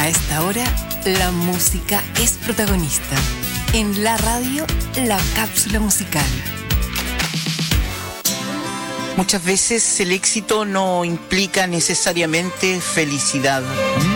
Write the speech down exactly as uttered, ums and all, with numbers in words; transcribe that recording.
A esta hora, la música es protagonista. En la radio, la cápsula musical. Muchas veces el éxito no implica necesariamente felicidad.